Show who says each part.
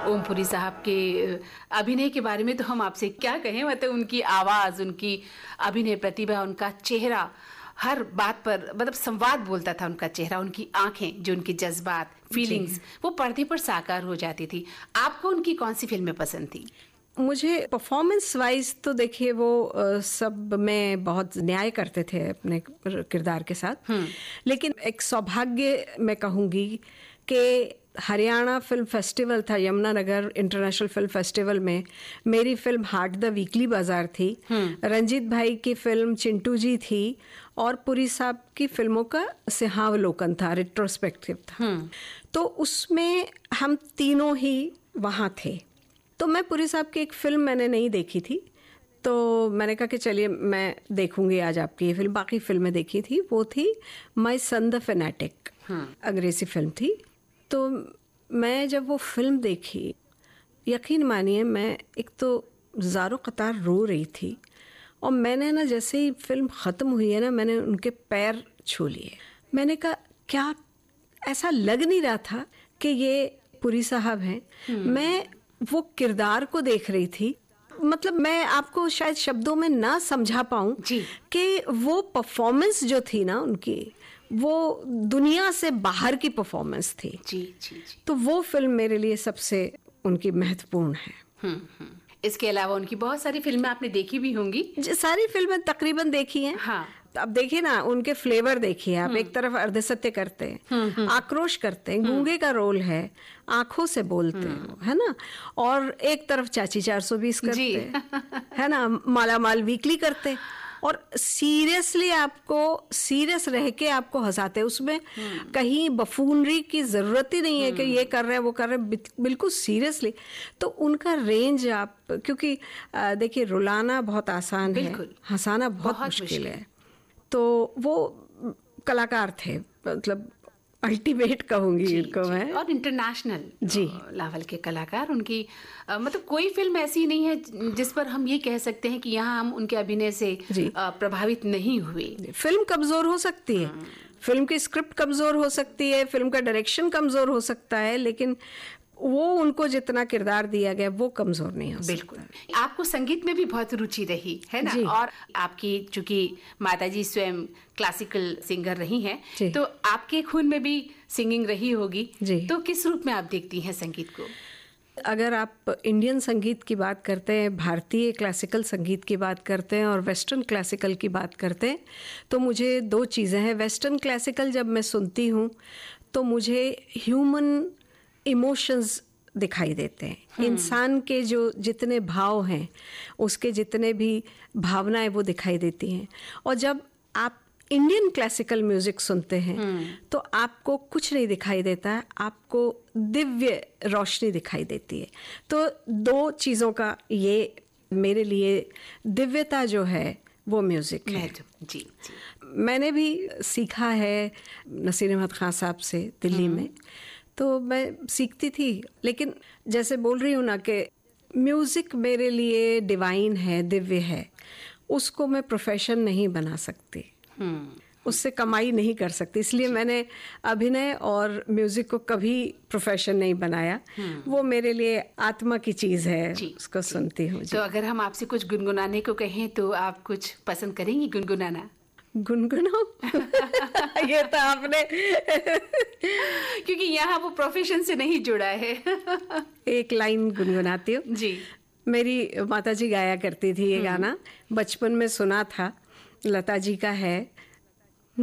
Speaker 1: ओमपुरी साहब के अभिनय के बारे में तो हम आपसे क्या कहें, मतलब उनकी आवाज़, उनकी अभिनय प्रतिभा, उनका चेहरा, हर बात पर मतलब संवाद बोलता था उनका चेहरा, उनकी आंखें, जो उनके जज्बात, फीलिंग्स वो पर्दे पर साकार हो जाती थी। आपको उनकी कौन सी फिल्में पसंद थी?
Speaker 2: मुझे परफॉर्मेंस वाइज तो देखिए वो सब में बहुत न्याय करते थे अपने किरदार के साथ, लेकिन एक सौभाग्य मैं कहूँगी कि हरियाणा फिल्म फेस्टिवल था, यमुनानगर इंटरनेशनल फिल्म फेस्टिवल में मेरी फिल्म हार्ट द वीकली बाजार थी, रंजीत भाई की फिल्म चिंटू जी थी और पुरी साहब की फिल्मों का सिंहावलोकन था, रिट्रोस्पेक्टिव था। तो उसमें हम तीनों ही वहाँ थे। तो मैं पुरी साहब की एक फिल्म मैंने नहीं देखी थी, तो मैंने कहा कि चलिए मैं देखूंगी आज आपकी ये फिल्म। बाकी फिल्में देखी थी, वो थी माय सन द फैनेटिक, अंग्रेजी फिल्म थी। तो मैं जब वो फिल्म देखी, यकीन मानिए मैं एक तो ज़ारो कतार रो रही थी, और मैंने ना जैसे ही फिल्म ख़त्म हुई है ना, मैंने उनके पैर छू लिए। मैंने कहा क्या, ऐसा लग नहीं रहा था कि ये पुरी साहब हैं। मैं वो किरदार को देख रही थी, मतलब मैं आपको शायद शब्दों में ना समझा पाऊं कि वो परफॉर्मेंस जो थी ना उनकी, वो दुनिया से बाहर की परफॉर्मेंस थी।
Speaker 1: जी।
Speaker 2: तो वो फिल्म मेरे लिए सबसे उनकी महत्वपूर्ण है।
Speaker 1: इसके अलावा उनकी बहुत सारी फिल्में आपने देखी भी होंगी?
Speaker 2: सारी फिल्में तकरीबन देखी हैं।
Speaker 1: हाँ।
Speaker 2: अब देखिए ना, उनके फ्लेवर देखिए आप। एक तरफ अर्धसत्य करते हैं, आक्रोश करते हैं, गूंगे का रोल है, आंखों से बोलते हैं, है ना, और एक तरफ चाची 420 करते हैं, है ना, मालामाल वीकली करते हैं, और सीरियसली आपको सीरियस रह के आपको हंसाते हैं। उसमें कहीं बफूनरी की जरूरत ही नहीं है कि ये कर रहे हैं वो कर रहे हैं, बिल्कुल सीरियसली। तो उनका रेंज आप, क्योंकि देखिए रुलाना बहुत आसान है, हंसाना बहुत मुश्किल है। तो वो कलाकार थे, मतलब अल्टीमेट कहूंगी इनको मैं।
Speaker 1: और इंटरनेशनल लेवल के कलाकार। उनकी मतलब कोई फिल्म ऐसी नहीं है जिस पर हम ये कह सकते हैं कि यहाँ हम उनके अभिनय से प्रभावित नहीं हुए।
Speaker 2: फिल्म कमजोर हो सकती है, फिल्म की स्क्रिप्ट कमजोर हो सकती है, फिल्म का डायरेक्शन कमजोर हो सकता है, लेकिन वो उनको जितना किरदार दिया गया वो कमजोर नहीं हो सकता।
Speaker 1: बिल्कुल। आपको संगीत में भी बहुत रुचि रही है ना, और आपकी चूंकि माताजी स्वयं क्लासिकल सिंगर रही हैं, तो आपके खून में भी सिंगिंग रही होगी। तो किस रूप में आप देखती हैं संगीत को?
Speaker 2: अगर आप इंडियन संगीत की बात करते हैं, भारतीय क्लासिकल संगीत की बात करते हैं और वेस्टर्न क्लासिकल की बात करते हैं, तो मुझे दो चीज़ें हैं। वेस्टर्न क्लासिकल जब मैं सुनती हूँ तो मुझे ह्यूमन इमोशंस दिखाई देते हैं, इंसान के जो जितने भाव हैं, उसके जितने भी भावनाएं वो दिखाई देती हैं। और जब आप इंडियन क्लासिकल म्यूजिक सुनते हैं तो आपको कुछ नहीं दिखाई देता है, आपको दिव्य रोशनी दिखाई देती है। तो दो चीज़ों का ये मेरे लिए दिव्यता जो है वो म्यूजिक है।
Speaker 1: जी।
Speaker 2: मैंने भी सीखा है नसीर अहमद खान साहब से दिल्ली में, तो मैं सीखती थी, लेकिन जैसे बोल रही हूँ ना कि म्यूज़िक मेरे लिए डिवाइन है, दिव्य है, उसको मैं प्रोफेशन नहीं बना सकती, उससे कमाई नहीं कर सकती। इसलिए मैंने अभिनय और म्यूज़िक को कभी प्रोफेशन नहीं बनाया। वो मेरे लिए आत्मा की चीज़ है, उसको सुनती हूँ।
Speaker 1: तो अगर हम आपसे कुछ गुनगुनाने को कहें तो आप कुछ पसंद करेंगी गुनगुनाना?
Speaker 2: गुनगुनाओ ये तो आपने
Speaker 1: क्योंकि यहाँ वो प्रोफेशन से नहीं जुड़ा है।
Speaker 2: एक लाइन गुनगुनाती हूँ
Speaker 1: जी।
Speaker 2: मेरी माताजी गाया करती थी ये गाना, बचपन में सुना था, लता जी का है।